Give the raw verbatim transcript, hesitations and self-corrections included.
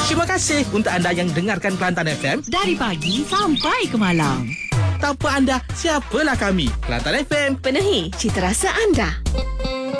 Terima kasih untuk anda yang dengarkan Kelantan F M dari pagi sampai ke malam. Tanpa anda, siapalah kami? Kelantan F M. Penuhi cita rasa anda.